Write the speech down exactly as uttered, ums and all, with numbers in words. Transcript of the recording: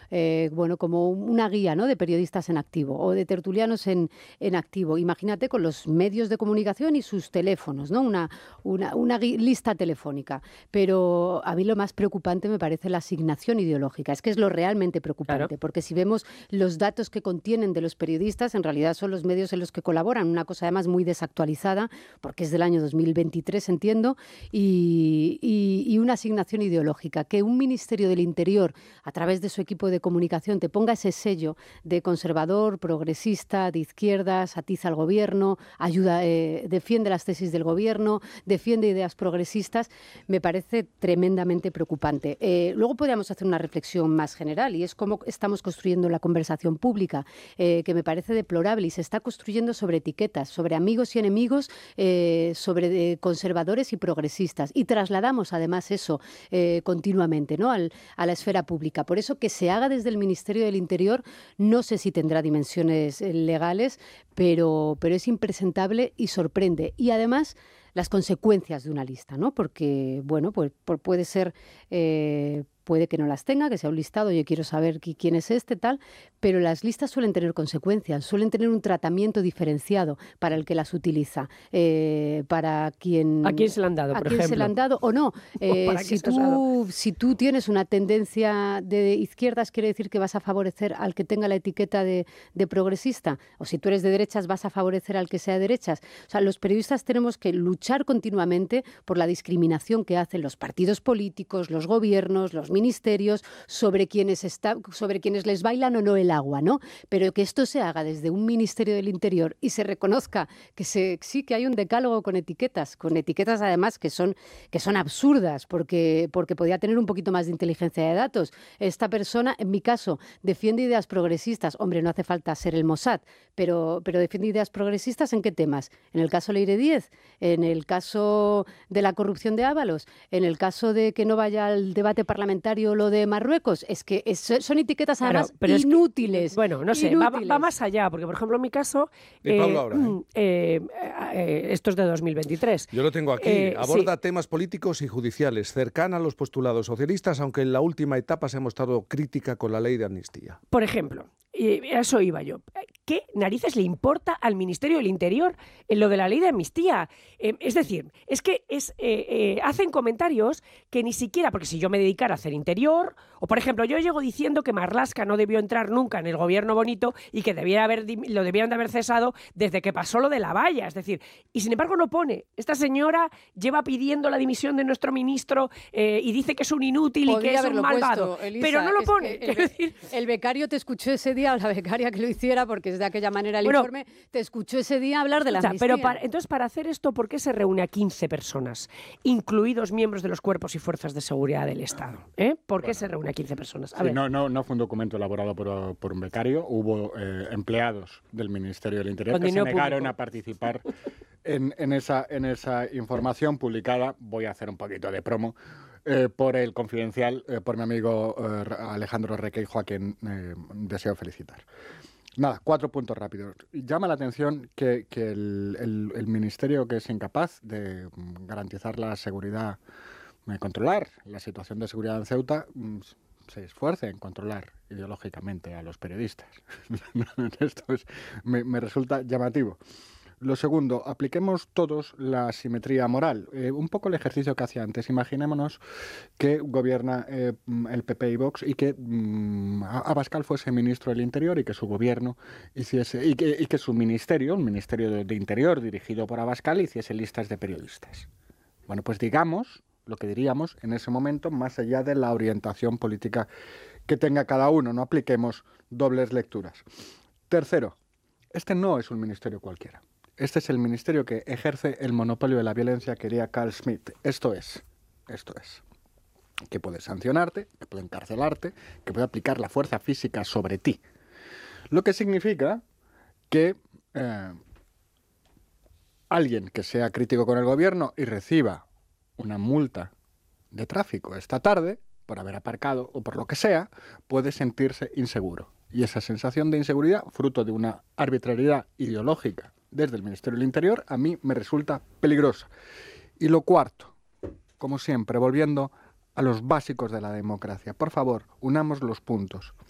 eh, bueno, como una guía, ¿no?, de periodistas en activo o de tertulianos en, en activo. Imagínate con los medios de comunicación y sus teléfonos, ¿no? Una, una, una lista telefónica. Pero a mí lo más preocupante me parece la asignación ideológica. Es que es lo realmente preocupante, Claro. porque si vemos los datos que contienen de los periodistas, en realidad son los medios en los que colaboran, una cosa además muy desactualizada, porque es del año dos mil veintitrés, entiendo, y, y, y una asignación ideológica. Que un Ministerio del Interior, a través de su equipo de comunicación, te ponga ese sello de conservador, progresista, de izquierdas, atiza al gobierno, ayuda, eh, defiende las tesis del gobierno, defiende ideas progresistas, me parece tremendamente preocupante. Eh, luego podríamos hacer una reflexión más general, y es cómo estamos construyendo la conversación pública, eh, que me parece deplorable, y se está construyendo sobre etiquetas, sobre amigos y enemigos, eh, sobre eh, conservadores y progresistas, y trasladamos además eso eh, continuamente, ¿no?, Al, a la esfera pública. Por eso que se haga desde el Ministerio del Interior, no sé si tendrá dimensiones eh, legales, pero, pero es impresentable y sorprende. Y además las consecuencias de una lista, ¿no? Porque, bueno, pues, pues puede ser... Eh, puede que no las tenga, que sea un listado, yo quiero saber quién es este, tal, pero las listas suelen tener consecuencias, suelen tener un tratamiento diferenciado para el que las utiliza, eh, para quien... ¿A quién se la han dado, a por quién ejemplo? se la han dado o no. Eh, ¿Para si, qué se os ha dado? tú, si tú tienes una tendencia de izquierdas, quiere decir que vas a favorecer al que tenga la etiqueta de, de progresista, o si tú eres de derechas, vas a favorecer al que sea de derechas. O sea, los periodistas tenemos que luchar continuamente por la discriminación que hacen los partidos políticos, los gobiernos, los ministerios, sobre quienes, está, sobre quienes les bailan o no el agua, ¿no? Pero que esto se haga desde un Ministerio del Interior y se reconozca que se, sí que hay un decálogo con etiquetas, con etiquetas además que son, que son absurdas, porque, porque podía tener un poquito más de inteligencia de datos. Esta persona, en mi caso, defiende ideas progresistas. Hombre, no hace falta ser el Mossad, pero, pero defiende ideas progresistas ¿en qué temas? En el caso Leire Díez, en el caso de la corrupción de Ábalos, en el caso de que no vaya al debate parlamentario lo de Marruecos. Es que es, son etiquetas Claro, además pero es que, inútiles. bueno, no sé, va, inútiles. va más allá, porque por ejemplo en mi caso, Y Pablo ahora, ¿eh? eh, eh, esto es de dos mil veintitrés. Yo lo tengo aquí. Eh, Aborda sí. temas políticos y judiciales, cercana a los postulados socialistas, aunque en la última etapa se ha mostrado crítica con la ley de amnistía. Por ejemplo, y a eso iba yo. ¿Qué narices le importa al Ministerio del Interior en lo de la ley de amnistía? Eh, es decir, es que es, eh, eh, hacen comentarios que ni siquiera, porque si yo me dedicara a hacer interior, o por ejemplo, yo llego diciendo que Marlaska no debió entrar nunca en el gobierno bonito y que debiera haber, lo debieran de haber cesado desde que pasó lo de la valla, es decir, y sin embargo no pone. Esta señora lleva pidiendo la dimisión de nuestro ministro eh, y dice que es un inútil Podría y que es un malvado, puesto, Elisa, pero no lo es pone. El, decir... el becario te escuchó ese día, o la becaria que lo hiciera, porque es de aquella manera el bueno, informe, te escuchó ese día hablar de la amnistía. Pero para, entonces, para hacer esto, ¿por qué se reúne a quince personas, incluidos miembros de los cuerpos y fuerzas de seguridad del Estado? ¿Eh? ¿Por qué bueno, se reúne a quince personas? A sí, ver. no, no, no fue un documento elaborado por, por un becario, hubo eh, empleados del Ministerio del Interior Con que se negaron público. a participar en, en, esa, en esa información publicada. Voy a hacer un poquito de promo. Eh, por el Confidencial, eh, por mi amigo eh, Alejandro Requeijo, a quien eh, deseo felicitar. Nada, cuatro puntos rápidos. Llama la atención que, que el, el, el ministerio, que es incapaz de garantizar la seguridad, de controlar la situación de seguridad en Ceuta, se esfuerce en controlar ideológicamente a los periodistas. Esto es, me, me resulta llamativo. Lo segundo, apliquemos todos la simetría moral. Eh, un poco el ejercicio que hacía antes. Imaginémonos que gobierna eh, el P P y Vox y que mm, Abascal fuese ministro del Interior y que su gobierno hiciese, y que, y que su ministerio, un ministerio de, de Interior dirigido por Abascal, hiciese listas de periodistas. Bueno, pues digamos lo que diríamos en ese momento, más allá de la orientación política que tenga cada uno. No apliquemos dobles lecturas. Tercero, este no es un ministerio cualquiera. Este es el ministerio que ejerce el monopolio de la violencia que diría Carl Schmitt. Esto es, esto es, que puede sancionarte, que puede encarcelarte, que puede aplicar la fuerza física sobre ti. Lo que significa que eh, alguien que sea crítico con el gobierno y reciba una multa de tráfico esta tarde, por haber aparcado o por lo que sea, puede sentirse inseguro. Y esa sensación de inseguridad, fruto de una arbitrariedad ideológica desde el Ministerio del Interior, a mí me resulta peligrosa. Y lo cuarto, como siempre, volviendo a los básicos de la democracia, por favor, unamos los puntos.